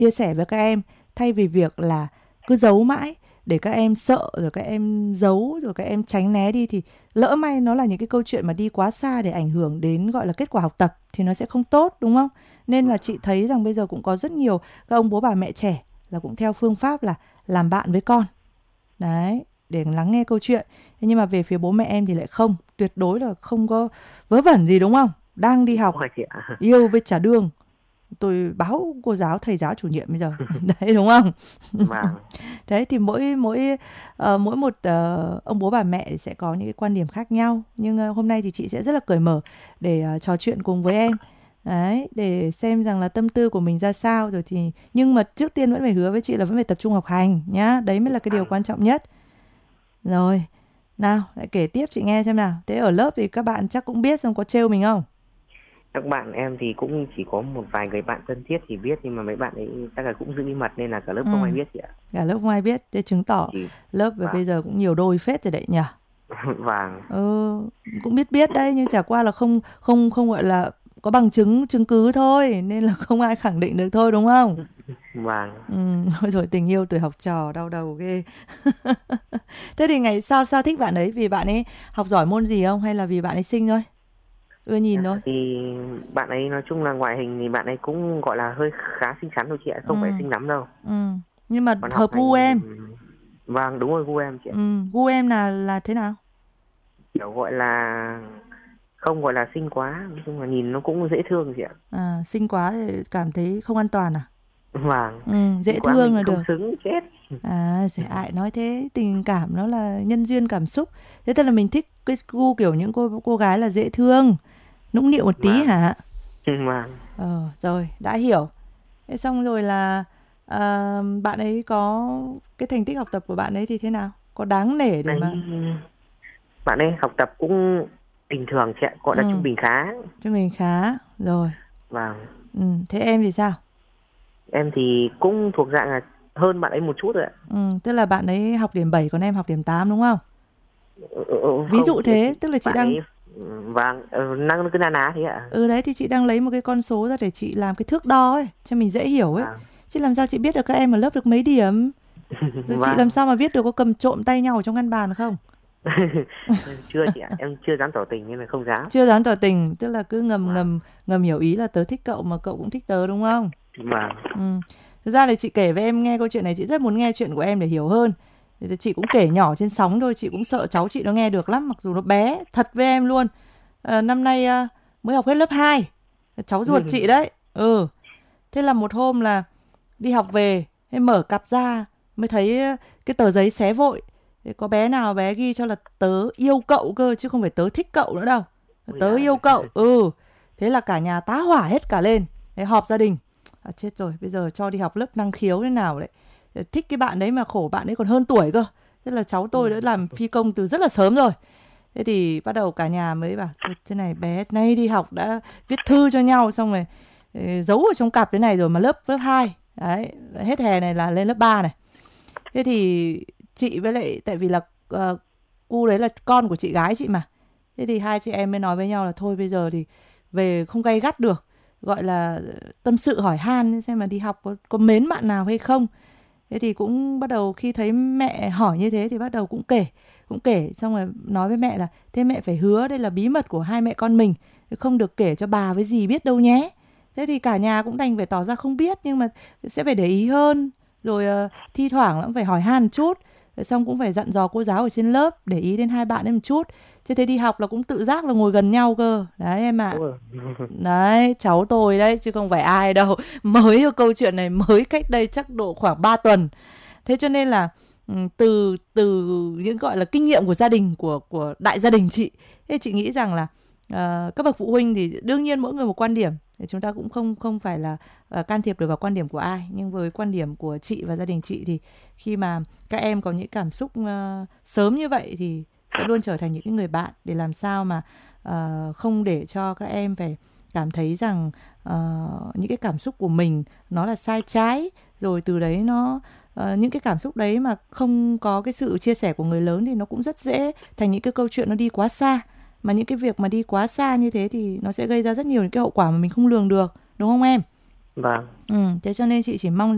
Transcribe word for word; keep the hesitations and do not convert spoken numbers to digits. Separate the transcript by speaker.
Speaker 1: chia sẻ với các em, thay vì việc là cứ giấu mãi để các em sợ rồi các em giấu rồi các em tránh né đi, thì lỡ may nó là những cái câu chuyện mà đi quá xa để ảnh hưởng đến gọi là kết quả học tập thì nó sẽ không tốt, đúng không? Nên là chị thấy rằng bây giờ cũng có rất nhiều các ông bố bà mẹ trẻ là cũng theo phương pháp là làm bạn với con. Đấy, để lắng nghe câu chuyện. Thế nhưng mà về phía bố mẹ em thì lại không, tuyệt đối là không có vớ vẩn gì, đúng không? Đang đi
Speaker 2: Đúng
Speaker 1: học,
Speaker 2: rồi chị ạ.
Speaker 1: yêu với trả đương, tôi báo cô giáo, thầy giáo, chủ nhiệm bây giờ. Đấy, đúng không?
Speaker 2: Vâng.
Speaker 1: Thế thì mỗi mỗi ờ, mỗi một ờ, ông bố bà mẹ sẽ có những cái quan điểm khác nhau. Nhưng ờ, hôm nay thì chị sẽ rất là cởi mở để ờ, trò chuyện cùng với em. Đấy, để xem rằng là tâm tư của mình ra sao rồi thì, nhưng mà trước tiên vẫn phải hứa với chị là vẫn phải tập trung học hành nhá. Đấy mới là cái điều
Speaker 2: Vâng.
Speaker 1: quan trọng nhất. Rồi, nào, lại kể tiếp chị nghe xem nào. Thế ở lớp thì các bạn chắc cũng biết, xong có trêu mình không?
Speaker 2: Các bạn em thì cũng chỉ có một vài người bạn thân thiết thì biết, nhưng mà mấy bạn ấy chắc là cũng giữ bí mật nên là cả lớp
Speaker 1: Ừ,
Speaker 2: không ai biết chị ạ.
Speaker 1: cả lớp không ai biết, thế chứng tỏ
Speaker 2: Chỉ
Speaker 1: lớp
Speaker 2: vâng.
Speaker 1: bây giờ cũng nhiều đôi phết rồi đấy nhỉ.
Speaker 2: Vâng.
Speaker 1: Ừ, cũng biết biết đấy, nhưng chả qua là không không không gọi là có bằng chứng chứng cứ thôi, nên là không ai khẳng định được thôi, đúng không?
Speaker 2: Vâng.
Speaker 1: Ừ, thôi rồi, tình yêu tuổi học trò đau đầu ghê. Thế thì ngày sao sao thích bạn ấy, vì bạn ấy học giỏi môn gì không, hay là vì bạn ấy xinh thôi, ưa nhìn thôi?
Speaker 2: Thì bạn ấy nói chung là ngoại hình thì bạn ấy cũng gọi là hơi khá xinh xắn thôi chị ạ,
Speaker 1: Ừ,
Speaker 2: không phải xinh lắm đâu.
Speaker 1: ừ, nhưng mà
Speaker 2: Còn học
Speaker 1: hợp gu
Speaker 2: hành thì
Speaker 1: em.
Speaker 2: vâng, đúng rồi, gu em chị ạ.
Speaker 1: Ừ, gu em là là thế nào?
Speaker 2: Kiểu gọi là không gọi là xinh quá, nói chung là nhìn nó cũng dễ thương chị ạ.
Speaker 1: À, xinh quá thì cảm thấy không an toàn à?
Speaker 2: Vâng.
Speaker 1: Ừ,
Speaker 2: Xinh
Speaker 1: dễ
Speaker 2: quá mình
Speaker 1: thương là
Speaker 2: không
Speaker 1: được.
Speaker 2: xứng chết.
Speaker 1: À, dễ ai nói thế, tình cảm nó là nhân duyên cảm xúc. Thế tức là mình thích cái gu kiểu những cô cô gái là dễ thương, nũng nịu một tí
Speaker 2: Vâng.
Speaker 1: hả?
Speaker 2: Vâng.
Speaker 1: Ờ, rồi, đã hiểu. Thế xong rồi là à, bạn ấy có cái thành tích học tập của bạn ấy thì thế nào? Có đáng nể để
Speaker 2: Đấy,
Speaker 1: mà
Speaker 2: bạn ấy học tập cũng bình thường chị ạ, gọi là
Speaker 1: ừ,
Speaker 2: trung bình khá.
Speaker 1: cho mình khá. Rồi.
Speaker 2: Vâng.
Speaker 1: Ừ, thế em thì sao?
Speaker 2: Em thì cũng thuộc dạng là hơn bạn ấy một chút rồi ạ.
Speaker 1: Ừ, tức là bạn ấy học điểm bảy còn em học điểm tám, đúng không?
Speaker 2: Ừ, ừ, ừ,
Speaker 1: Ví
Speaker 2: không
Speaker 1: dụ
Speaker 2: chị ơi,
Speaker 1: thế,
Speaker 2: chị
Speaker 1: tức là chị
Speaker 2: bạn
Speaker 1: đang
Speaker 2: ấy ừ, vâng, ừ, năng cứ na ná thế ạ.
Speaker 1: ừ đấy thì chị đang lấy một cái con số ra để chị làm cái thước đo ấy cho mình dễ hiểu ấy.
Speaker 2: Vâng.
Speaker 1: Chứ làm sao chị biết được các em ở lớp được mấy điểm? Rồi chị làm
Speaker 2: Vâng.
Speaker 1: sao mà biết được có cầm trộm tay nhau ở trong ngăn bàn không?
Speaker 2: Chưa chị ạ, em chưa dám tỏ tình nên là không dám.
Speaker 1: Chưa dám tỏ tình, tức là cứ ngầm
Speaker 2: Vâng.
Speaker 1: ngầm ngầm hiểu ý là tớ thích cậu mà cậu cũng thích tớ, đúng không?
Speaker 2: Vâng.
Speaker 1: Ừ. Thực ra là chị kể với em nghe câu chuyện này, chị rất muốn nghe chuyện của em để hiểu hơn. Thì chị cũng kể nhỏ trên sóng thôi, chị cũng sợ cháu chị nó nghe được lắm, mặc dù nó bé thật với em luôn. Ờ, năm nay à, mới học hết lớp hai, cháu ruột chị đấy. Ừ. Thế là một hôm là đi học về, thế mở cặp ra mới thấy cái tờ giấy xé vội. Thế có bé nào bé ghi cho là tớ yêu cậu cơ, chứ không phải tớ thích cậu nữa đâu.
Speaker 2: Ôi
Speaker 1: Tớ
Speaker 2: giời.
Speaker 1: yêu cậu. Ừ. Thế là cả nhà tá hỏa hết cả lên. Thế họp gia đình. À, chết rồi, bây giờ cho đi học lớp năng khiếu thế nào đấy. Thích cái bạn đấy mà khổ bạn ấy còn hơn tuổi cơ. Thế là cháu tôi đã làm phi công từ rất là sớm rồi. Thế thì bắt đầu cả nhà mới bảo thôi, thế này bé nay đi học đã viết thư cho nhau, xong rồi ừ, giấu ở trong cặp thế này rồi mà lớp lớp hai đấy, hết hè này là lên lớp ba này. Thế thì chị với lại tại vì là uh, cu đấy là con của chị gái chị mà, thế thì hai chị em mới nói với nhau là thôi bây giờ thì về không gay gắt được, gọi là tâm sự hỏi han xem mà đi học có, có mến bạn nào hay không. Thế thì cũng bắt đầu khi thấy mẹ hỏi như thế thì bắt đầu cũng kể, cũng kể xong rồi nói với mẹ là thế mẹ phải hứa đây là bí mật của hai mẹ con mình, không được kể cho bà với dì biết đâu nhé. Thế thì cả nhà cũng đành phải tỏ ra không biết, nhưng mà sẽ phải để ý hơn, rồi ờ, thi thoảng cũng phải hỏi han một chút, rồi xong cũng phải dặn dò cô giáo ở trên lớp để ý đến hai bạn ấy một chút. Chứ thế đi học là cũng tự giác là ngồi gần nhau cơ đấy em ạ.
Speaker 2: Ôi.
Speaker 1: Đấy, cháu tôi đấy chứ không phải ai đâu. Mới câu chuyện này mới cách đây chắc độ khoảng ba tuần. Thế cho nên là ừ, từ từ những gọi là kinh nghiệm của gia đình, của của đại gia đình chị. Thế chị nghĩ rằng là ờ, các bậc phụ huynh thì đương nhiên mỗi người một quan điểm, thì chúng ta cũng không không phải là ờ, can thiệp được vào quan điểm của ai, nhưng với quan điểm của chị và gia đình chị thì khi mà các em có những cảm xúc ờ, sớm như vậy thì sẽ luôn trở thành những cái người bạn để làm sao mà ờ, không để cho các em phải cảm thấy rằng ờ, những cái cảm xúc của mình nó là sai trái, rồi từ đấy nó ờ, những cái cảm xúc đấy mà không có cái sự chia sẻ của người lớn thì nó cũng rất dễ thành những cái câu chuyện nó đi quá xa. Mà những cái việc mà đi quá xa như thế thì nó sẽ gây ra rất nhiều những cái hậu quả mà mình không lường được, đúng không em?
Speaker 2: Vâng.
Speaker 1: Ừ, thế cho nên chị chỉ mong